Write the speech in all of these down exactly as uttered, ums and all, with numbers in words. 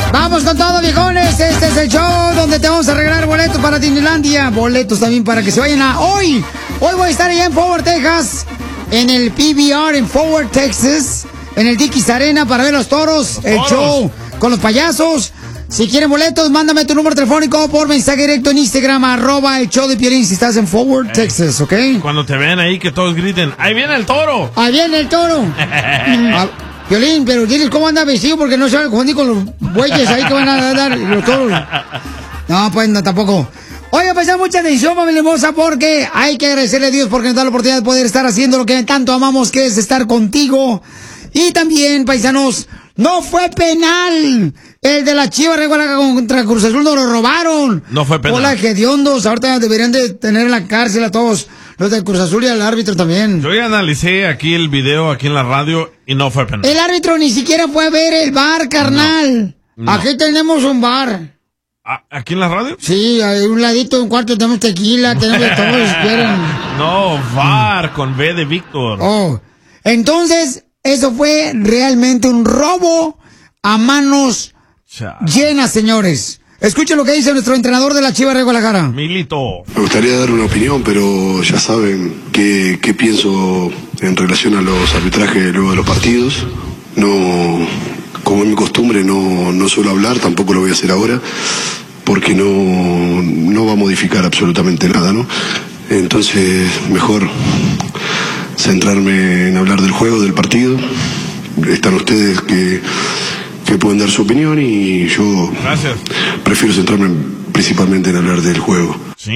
Vamos con todo, viejones. Este es el show donde te vamos a regalar boletos para Disneylandia. Boletos también para que se vayan a hoy. Hoy voy a estar allá en Forward, Texas. En el P B R en Forward, Texas. En el Dickies Arena para ver los toros. El Toros. show con los payasos. Si quieren boletos, mándame tu número telefónico por mensaje directo en Instagram, arroba el show de Piolín si estás en Forward, Texas, ¿ok? Cuando te vean ahí que todos griten, ¡ahí viene el toro! ¡Ahí viene el toro! Ah, Piolín, pero diles cómo anda vestido porque no se van a confundir con los bueyes ahí que van a dar los toros. No, pues no, tampoco. Oiga, pues mucha atención, familia hermosa, porque hay que agradecerle a Dios porque nos da la oportunidad de poder estar haciendo lo que tanto amamos, que es estar contigo. Y también, paisanos, no fue penal. El de la Chivas Regualaga contra Cruz Azul nos lo robaron. No fue penal. Hola, hediondos. Ahorita deberían de tener en la cárcel a todos los del Cruz Azul y al árbitro también. Yo ya analicé aquí el video, aquí en la radio, y no fue penal. El árbitro ni siquiera fue a ver el bar, carnal. No, no. Aquí tenemos un bar. ¿Aquí en la radio? Sí, hay un ladito, un cuarto tenemos tequila, tenemos de todo, si quieren. No, V A R, con V de Víctor. Oh, entonces, eso fue realmente un robo a manos Chao. llenas, señores. Escuchen lo que dice nuestro entrenador de la Chivas de Guadalajara. Milito. Me gustaría dar una opinión, pero ya saben qué, qué pienso en relación a los arbitrajes luego de los partidos. No, como es mi costumbre, no, no suelo hablar, tampoco lo voy a hacer ahora, porque no, no va a modificar absolutamente nada, ¿no? Entonces, mejor centrarme en hablar del juego, del partido. Están ustedes que, que pueden dar su opinión y yo Gracias. prefiero centrarme principalmente en hablar del juego.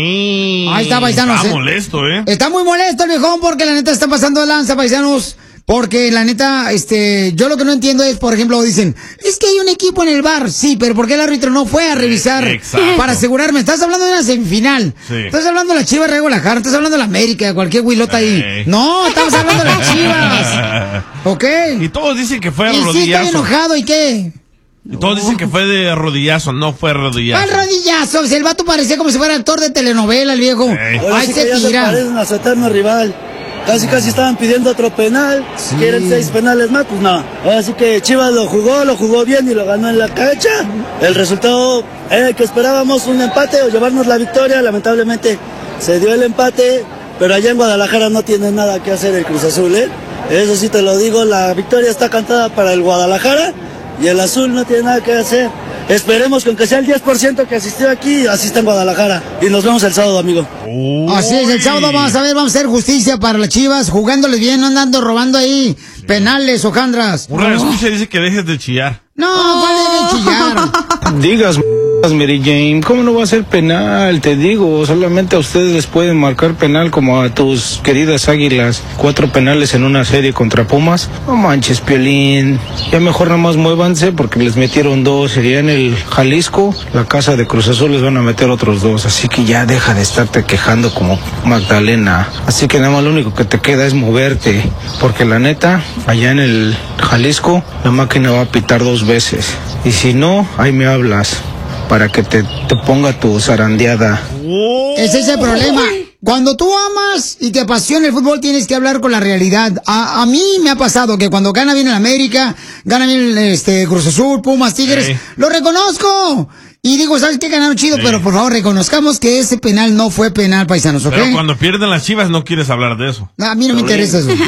Sí. Ahí está, paisanos. Está eh. molesto, ¿eh? Está muy molesto el viejón porque la neta está pasando de lanza, paisanos. Porque la neta, este, yo lo que no entiendo es, por ejemplo, dicen, es que hay un equipo en el bar. Sí, pero ¿por qué el árbitro no fue a revisar Exacto. para asegurarme? Estás hablando de una semifinal. Sí. Estás hablando de la Chivas de Guadalajara, estás hablando de la América, de cualquier huilota ahí. Ey. No, estamos hablando de las Chivas. ¿Ok? Y todos dicen que fue Y sí, estoy rodillazo. enojado, ¿y qué? Y todos dicen que fue de rodillazo, no fue rodillazo. ¡Al rodillazo! Si el vato parecía como si fuera actor de telenovela, el viejo. Ey. Ahora Ahí sí se que ya se tira. parecen a su eterno rival. Casi casi estaban pidiendo otro penal. Sí. ¿Quieren seis penales más? Pues no. Así que Chivas lo jugó, lo jugó bien y lo ganó en la cancha. El resultado era el que esperábamos, un empate o llevarnos la victoria. Lamentablemente se dio el empate, pero allá en Guadalajara no tiene nada que hacer el Cruz Azul, ¿eh? Eso sí te lo digo, la victoria está cantada para el Guadalajara y el azul no tiene nada que hacer. Esperemos que aunque sea el diez por ciento que asistió aquí, asista en Guadalajara. Y nos vemos el sábado, amigo. Uy. Así es, el sábado vamos a ver, vamos a hacer justicia para las Chivas, jugándoles bien, no andando robando ahí penales o jandras. Un escucha dice que dejes de chillar. No, vale de chillar. Digas, Mary Jane, ¿cómo no va a ser penal? Te digo, solamente a ustedes les pueden marcar penal como a tus queridas águilas. Cuatro penales en una serie contra Pumas. No manches, Piolín. Ya mejor nada más muévanse porque les metieron dos. Sería en el Jalisco, la casa de Cruz Azul les van a meter otros dos. Así que ya deja de estarte quejando como Magdalena. Así que nada más lo único que te queda es moverte. Porque la neta, allá en el Jalisco, la máquina va a pitar dos veces. Y si no, ahí me hablas para que te, te ponga tu zarandeada. Ese es el problema. Cuando tú amas y te apasiona el fútbol, tienes que hablar con la realidad. A, a mí me ha pasado que cuando gana bien el América, gana bien este Cruz Azul, Pumas, Tigres, Sí. lo reconozco. Y digo, ¿sabes qué? Ganaron chido, Sí. pero por favor reconozcamos que ese penal no fue penal, paisanos, ¿ok? Pero cuando pierden las Chivas no quieres hablar de eso. No, a mí no me interesa eso.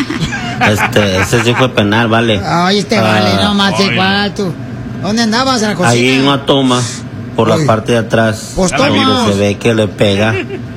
Este, ese sí fue penal, vale. Ay, este Ah, vale, no más, ay, igual tú. ¿Dónde andabas? ¿En la cocina? Ahí en una toma, por Ay. la parte de atrás, Pues donde toma. se ve que le pega.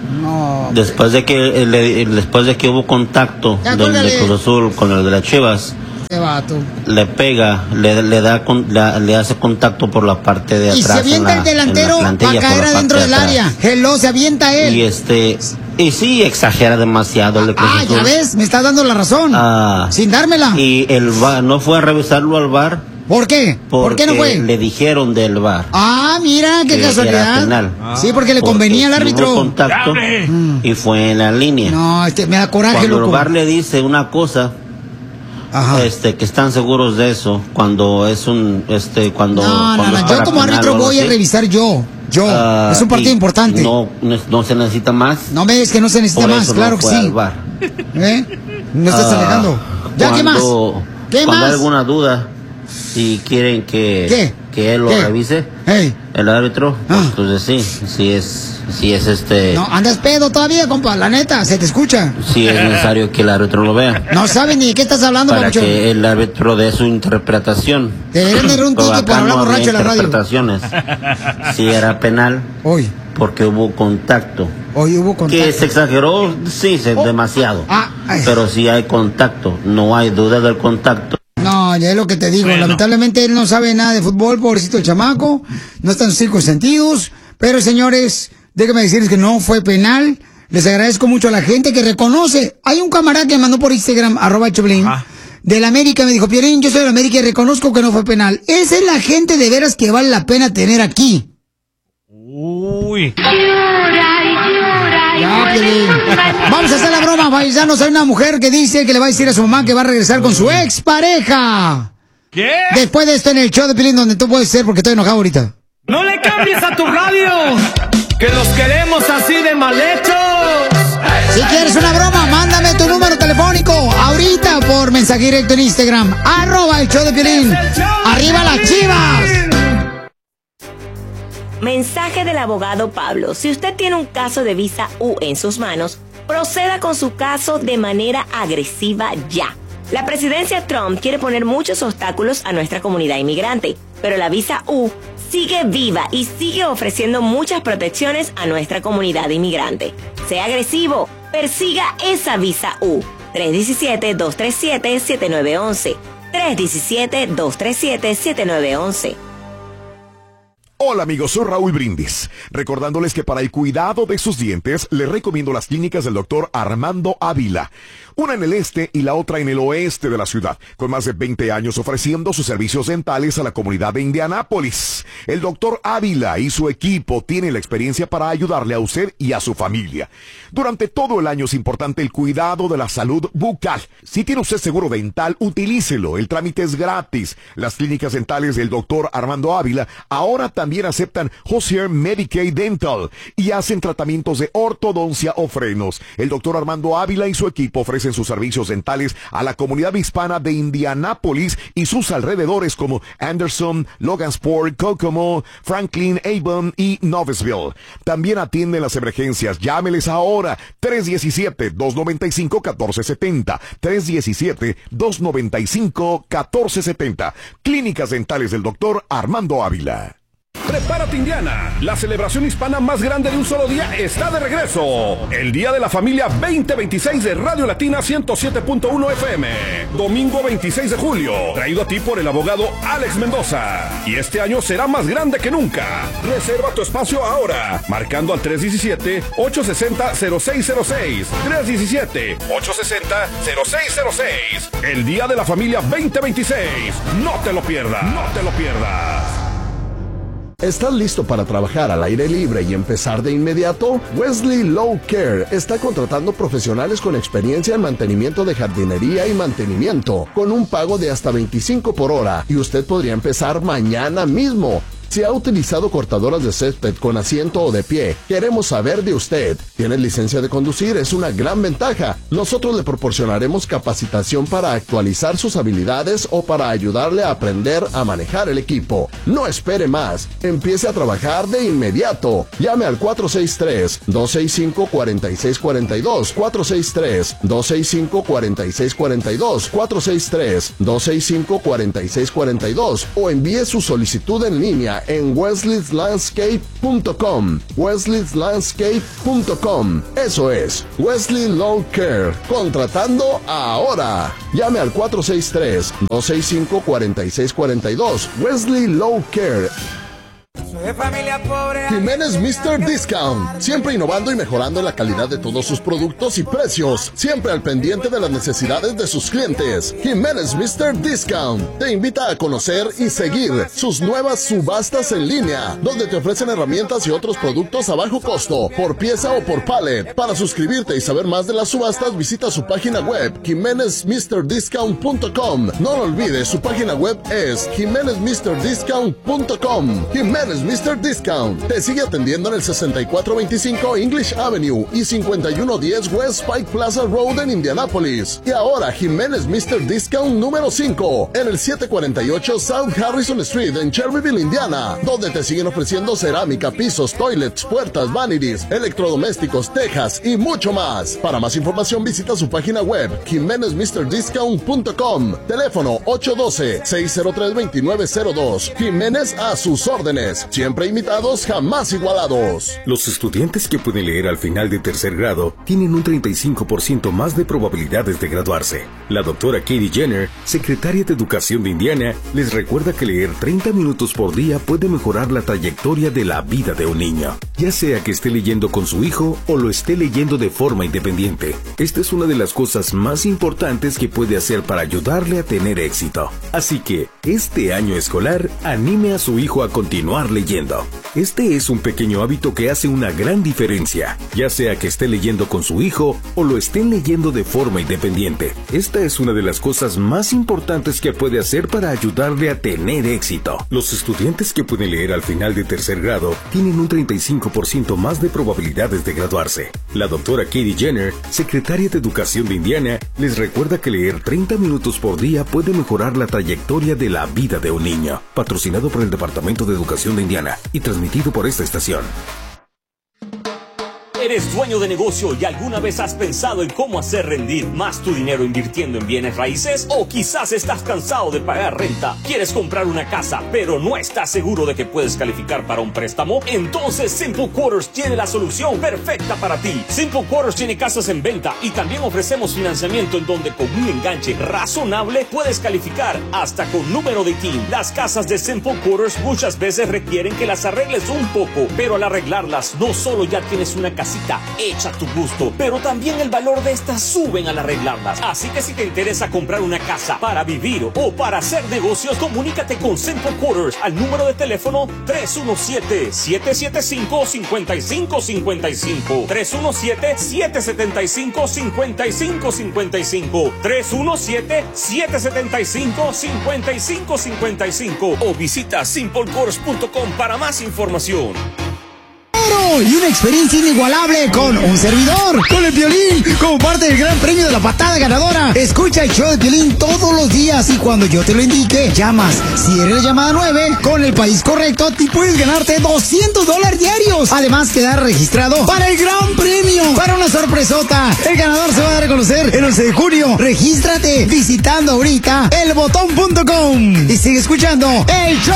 No. Después de que le- después de que hubo contacto Ya, del cólgale. de Cruz Azul con el de las Chivas, Este vato. le pega, le, le da con- la- le hace contacto por la parte de Y atrás. se avienta en la- el delantero en la plantilla, para por caer la adentro parte del de atrás. área. Hello, se avienta él. Y este, y sí exagera demasiado el de Cruz Ah, Azul. ya ves, me estás dando la razón. Ah. Sin dármela. Y el V A R no fue a revisarlo al V A R. ¿Por qué? ¿Por qué no fue? Le dijeron del V A R. Ah, mira, qué que era casualidad. penal. Sí, porque le Porque convenía al sí árbitro. hubo contacto ¡Llame! y fue en la línea. No, este, me da coraje, Cuando el loco. V A R le dice una cosa, Ajá. este, que están seguros de eso, cuando es un, este, cuando. No, no, cuando no, es yo para como penal árbitro o algo voy a así, revisar yo. Yo. ah, Es un partido y importante. No, no, no se necesita más. No ves que no se necesita Por más, eso claro no que fue sí. al V A R. ¿Eh? No estás Ah, alegando. ¿Ya qué más? cuando- ¿Qué cuando más? hay alguna duda si quieren que, ¿Qué? que él lo ¿Qué? revise, hey. el árbitro, pues, Ah. entonces sí, sí es, sí es este, No, andas pedo todavía, compa, la neta, se te escucha. sí es necesario que el árbitro lo vea. No sabes ni de qué estás hablando, Para papuchón. que el árbitro dé su interpretación. Deberían de dar un Pero ticket por acá hablar no borracho había en la radio. interpretaciones. Si era penal, Hoy, porque hubo contacto. hoy hubo contacto. Que se exageró, sí, se, Oh. demasiado. Ah, ay. Pero sí hay contacto, no hay duda del contacto. No, ya es lo que te digo. Bueno. Lamentablemente él no sabe nada de fútbol, pobrecito el chamaco. No está en sus cinco sentidos. Pero, señores, déjenme decirles que no fue penal. Les agradezco mucho a la gente que reconoce. Hay un camarada que me mandó por Instagram, arroba Choplin, Ah. del América. Me dijo, Piolín, yo soy del América y reconozco que no fue penal. Esa es la gente de veras que vale la pena tener aquí. Uy. Ya, Piolín. Vamos a hacer la broma, paisanos. Hay una mujer que dice que le va a decir a su mamá que va a regresar con su expareja. ¿Qué? Después de esto en el show de Piolín, donde tú puedes ser porque estoy enojado ahorita. No le cambies a tu radio, que los queremos así de mal hechos. Si quieres una broma, mándame tu número telefónico ahorita por mensaje directo en Instagram. Arroba el show de Piolín. ¡Arriba las Chivas! Mensaje del abogado Pablo. Si usted tiene un caso de visa U en sus manos, proceda con su caso de manera agresiva ya. La presidencia Trump quiere poner muchos obstáculos a nuestra comunidad inmigrante, pero la visa U sigue viva y sigue ofreciendo muchas protecciones a nuestra comunidad inmigrante. Sea agresivo, persiga esa visa U. tres uno siete, dos tres siete, siete nueve uno uno. tres uno siete, dos tres siete, siete nueve uno uno. Hola amigos, soy Raúl Brindis, recordándoles que para el cuidado de sus dientes les recomiendo las clínicas del doctor Armando Ávila, una en el este y la otra en el oeste de la ciudad, con más de veinte años ofreciendo sus servicios dentales a la comunidad de Indianápolis. El doctor Ávila y su equipo tienen la experiencia para ayudarle a usted y a su familia. Durante todo el año es importante el cuidado de la salud bucal. Si tiene usted seguro dental, utilícelo, el trámite es gratis. Las clínicas dentales del doctor Armando Ávila ahora también También aceptan Hozier Medicaid Dental y hacen tratamientos de ortodoncia o frenos. El doctor Armando Ávila y su equipo ofrecen sus servicios dentales a la comunidad hispana de Indianápolis y sus alrededores como Anderson, Logansport, Kokomo, Franklin, Avon y Noblesville. También atienden las emergencias. Llámeles ahora. tres uno siete, dos nueve cinco, uno cuatro siete cero. tres uno siete, dos nueve cinco, uno cuatro siete cero. Clínicas dentales del doctor Armando Ávila. Prepárate, Indiana. La celebración hispana más grande de un solo día está de regreso. El Día de la Familia veinte veintiséis de Radio Latina ciento siete punto uno F M. Domingo veintiséis de julio. Traído a ti por el abogado Alex Mendoza. Y este año será más grande que nunca. Reserva tu espacio ahora. Marcando al tres uno siete, ocho seis cero, cero seis cero seis. tres uno siete, ocho seis cero, cero seis cero seis. El Día de la Familia veinte veintiséis. No te lo pierdas. No te lo pierdas. ¿Estás listo para trabajar al aire libre y empezar de inmediato? Wesley Lawn Care está contratando profesionales con experiencia en mantenimiento de jardinería y mantenimiento, con un pago de hasta veinticinco por hora, y usted podría empezar mañana mismo. Si ha utilizado cortadoras de césped con asiento o de pie, queremos saber de usted. ¿Tiene licencia de conducir? Es una gran ventaja. Nosotros le proporcionaremos capacitación para actualizar sus habilidades o para ayudarle a aprender a manejar el equipo. No espere más. Empiece a trabajar de inmediato. Llame al cuatro seis tres, dos seis cinco, cuatro seis cuatro dos, cuatro seis tres, dos seis cinco, cuatro seis cuatro dos, cuatro seis tres, dos seis cinco, cuatro seis cuatro dos o envíe su solicitud en línea en wesleys landscape punto com. wesleys landscape punto com. Eso es, Wesley Lawn Care. Contratando ahora. Llame al cuatro seis tres, dos seis cinco, cuatro seis cuatro dos. Wesley Lawn Care. De familia pobre. Jiménez mister Discount, siempre innovando y mejorando la calidad de todos sus productos y precios, siempre al pendiente de las necesidades de sus clientes. Jiménez mister Discount te invita a conocer y seguir sus nuevas subastas en línea, donde te ofrecen herramientas y otros productos a bajo costo, por pieza o por pallet. Para suscribirte y saber más de las subastas, visita su página web, jiménez mister discount punto com. No lo olvides, su página web es jiménez mister discount punto com. Jiménez Jiménez mister Discount te sigue atendiendo en el sesenta y cuatro veinticinco English Avenue y cincuenta y uno diez West Pike Plaza Road en Indianápolis. Y ahora Jiménez mister Discount número cinco en el setecientos cuarenta y ocho South Harrison Street en Cherryville, Indiana, donde te siguen ofreciendo cerámica, pisos, toilets, puertas, vanities, electrodomésticos, tejas y mucho más. Para más información visita su página web jiménez mister discount punto com. Teléfono ocho uno dos, seis cero tres, dos nueve cero dos. Jiménez a sus órdenes. Siempre imitados, jamás igualados. Los estudiantes que pueden leer al final de tercer grado tienen un treinta y cinco por ciento más de probabilidades de graduarse. La doctora Katie Jenner, secretaria de Educación de Indiana, les recuerda que leer treinta minutos por día puede mejorar la trayectoria de la vida de un niño, ya sea que esté leyendo con su hijo o lo esté leyendo de forma independiente. Esta es una de las cosas más importantes que puede hacer para ayudarle a tener éxito. Así que, este año escolar, anime a su hijo a continuar leyendo. Este es un pequeño hábito que hace una gran diferencia, ya sea que esté leyendo con su hijo o lo estén leyendo de forma independiente. Esta es una de las cosas más importantes que puede hacer para ayudarle a tener éxito. Los estudiantes que pueden leer al final de tercer grado tienen un treinta y cinco por ciento más de probabilidades de graduarse. La doctora Katie Jenner, secretaria de Educación de Indiana, les recuerda que leer treinta minutos por día puede mejorar la trayectoria de la vida de un niño. Patrocinado por el Departamento de Educación de Indiana y transmitido por esta estación. ¿Eres dueño de negocio y alguna vez has pensado en cómo hacer rendir más tu dinero invirtiendo en bienes raíces? ¿O quizás estás cansado de pagar renta? ¿Quieres comprar una casa, pero no estás seguro de que puedes calificar para un préstamo? Entonces Simple Quarters tiene la solución perfecta para ti. Simple Quarters tiene casas en venta y también ofrecemos financiamiento en donde con un enganche razonable puedes calificar hasta con número de T I N. Las casas de Simple Quarters muchas veces requieren que las arregles un poco, pero al arreglarlas no solo ya tienes una casa hecha a tu gusto, pero también el valor de estas suben al arreglarlas. Así que si te interesa comprar una casa para vivir o para hacer negocios, comunícate con Simple Quarters al número de teléfono tres uno siete, siete siete cinco, cinco cinco cinco cinco, tres uno siete, siete siete cinco, cinco cinco cinco cinco, tres uno siete, siete siete cinco, cinco cinco cinco cinco o visita simple quarters punto com para más información. Y una experiencia inigualable con un servidor, con el Piolín, como parte del gran premio de la patada ganadora. Escucha el show de Piolín todos los días y cuando yo te lo indique, llamas. Si eres la llamada nueve, con el país correcto, te puedes ganarte doscientos dólares diarios. Además, quedar registrado para el gran premio, para una sorpresota. El ganador se va a dar a conocer el once de junio. Regístrate visitando ahorita el botón punto com y sigue escuchando el show